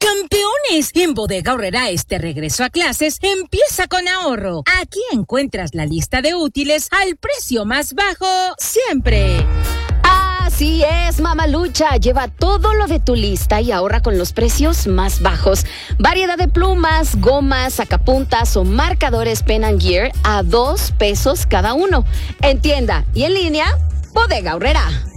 ¡Campeones! En Bodega Aurrerá este regreso a clases empieza con ahorro. Aquí encuentras la lista de útiles al precio más bajo siempre. Así es, mamalucha. Lleva todo lo de tu lista y ahorra con los precios más bajos. Variedad de plumas, gomas, sacapuntas o marcadores Pen and Gear a $2 cada uno. En tienda y en línea, Bodega Aurrerá.